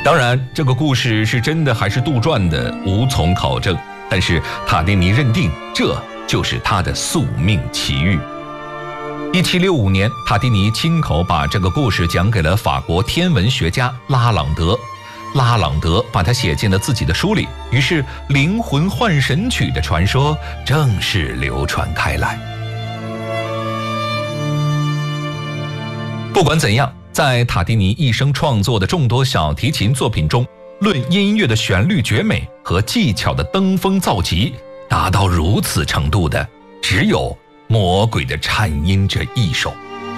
当然，这个故事是真的还是杜撰的，无从考证。但是塔迪尼认定这就是他的宿命奇遇。1765年，塔迪尼亲口把这个故事讲给了法国天文学家拉朗德，拉朗德把它写进了自己的书里，于是灵魂换神曲的传说正式流传开来。不管怎样，在塔迪尼一生创作的众多小提琴作品中，论音乐的旋律绝美和技巧的登峰造极，达到如此程度的，只有《魔鬼的颤音》这一首。